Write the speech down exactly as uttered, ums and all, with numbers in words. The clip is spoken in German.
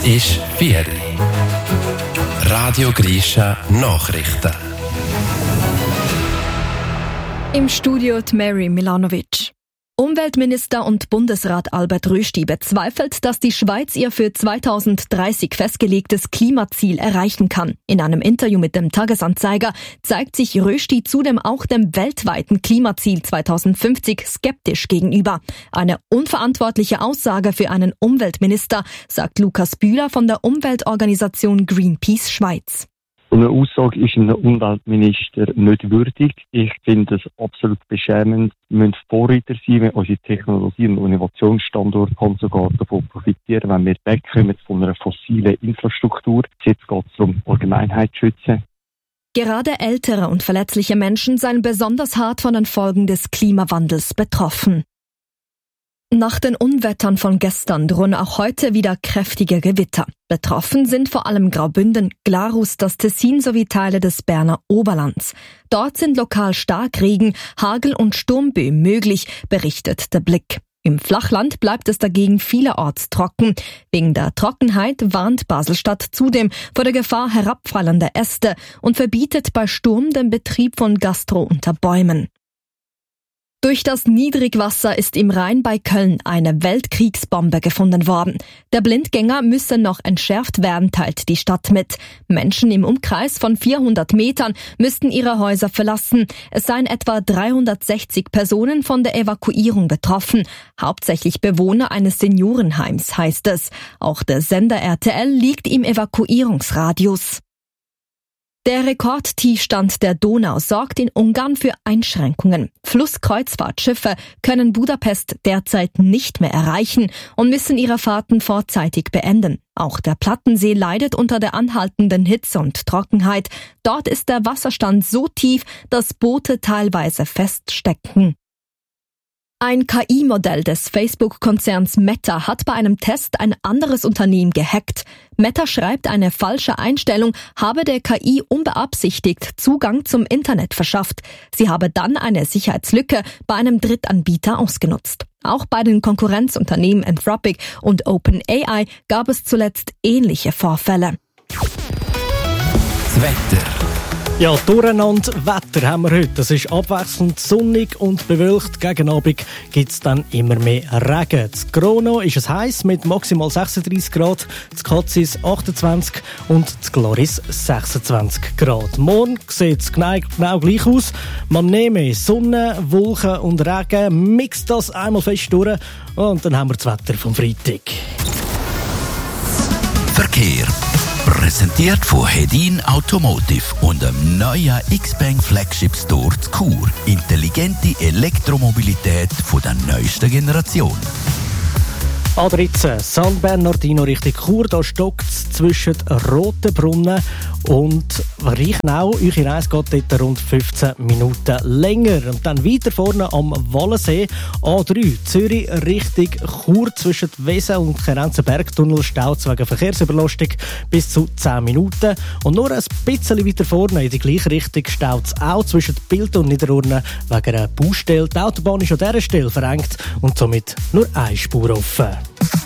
ist vier Uhr. Radio Grisha Nachrichten. Im Studio die Mary Milanovic. Umweltminister und Bundesrat Albert Rösti bezweifelt, dass die Schweiz ihr für zweitausenddreißig festgelegtes Klimaziel erreichen kann. In einem Interview mit dem Tagesanzeiger zeigt sich Rösti zudem auch dem weltweiten Klimaziel zweitausendfünfzig skeptisch gegenüber. Eine unverantwortliche Aussage für einen Umweltminister, sagt Lukas Bühler von der Umweltorganisation Greenpeace Schweiz. Eine Aussage ist einem Umweltminister nicht würdig. Ich finde es absolut beschämend. Wir müssen Vorreiter sein, wenn unsere Technologie- und Innovationsstandort kann sogar davon profitieren, wenn wir wegkommen von einer fossilen Infrastruktur. Jetzt geht es darum, Allgemeinheit zu schützen. Gerade ältere und verletzliche Menschen seien besonders hart von den Folgen des Klimawandels betroffen. Nach den Unwettern von gestern drohen auch heute wieder kräftige Gewitter. Betroffen sind vor allem Graubünden, Glarus, das Tessin sowie Teile des Berner Oberlands. Dort sind lokal Starkregen, Hagel und Sturmböen möglich, berichtet der Blick. Im Flachland bleibt es dagegen vielerorts trocken. Wegen der Trockenheit warnt Basel-Stadt zudem vor der Gefahr herabfallender Äste und verbietet bei Sturm den Betrieb von Gastro unter Bäumen. Durch das Niedrigwasser ist im Rhein bei Köln eine Weltkriegsbombe gefunden worden. Der Blindgänger müsse noch entschärft werden, teilt die Stadt mit. Menschen im Umkreis von vierhundert Metern müssten ihre Häuser verlassen. Es seien etwa dreihundertsechzig Personen von der Evakuierung betroffen. Hauptsächlich Bewohner eines Seniorenheims, heißt es. Auch der Sender R T L liegt im Evakuierungsradius. Der Rekordtiefstand der Donau sorgt in Ungarn für Einschränkungen. Flusskreuzfahrtschiffe können Budapest derzeit nicht mehr erreichen und müssen ihre Fahrten vorzeitig beenden. Auch der Plattensee leidet unter der anhaltenden Hitze und Trockenheit. Dort ist der Wasserstand so tief, dass Boote teilweise feststecken. Ein K I-Modell des Facebook-Konzerns Meta hat bei einem Test ein anderes Unternehmen gehackt. Meta schreibt, eine falsche Einstellung habe der K I unbeabsichtigt Zugang zum Internet verschafft. Sie habe dann eine Sicherheitslücke bei einem Drittanbieter ausgenutzt. Auch bei den Konkurrenzunternehmen Anthropic und OpenAI gab es zuletzt ähnliche Vorfälle. Das Wetter. Ja, durcheinander Wetter haben wir heute. Das ist abwechselnd sonnig und bewölkt. Gegen Abend gibt es dann immer mehr Regen. In Grono ist es heiß mit maximal sechsunddreissig Grad, in Katzis achtundzwanzig und in Gloris sechsundzwanzig Grad. Morgen sieht es genau, genau gleich aus. Man nehme Sonne, Wolken und Regen, mixt das einmal fest durch und dann haben wir das Wetter vom Freitag. Verkehr. Präsentiert von Hedin Automotive und dem neuen X-Bank Flagship Store zu Chur. Intelligente Elektromobilität von der neuesten Generation. A dreizehn, San Bernardino Richtung Chur, da stockt es zwischen Rotenbrunnen und Reichenau. Eure Reise geht dort rund fünfzehn Minuten länger. Und dann weiter vorne am Wallensee, A drei, Zürich Richtung Chur, zwischen Wesen und Kerenzen-Bergtunnel staut wegen Verkehrsüberlastung bis zu zehn Minuten. Und nur ein bisschen weiter vorne in die gleiche Richtung staut es auch zwischen Bilten und Niederurne wegen einer Baustelle. Die Autobahn ist an dieser Stelle verengt und somit nur eine Spur offen.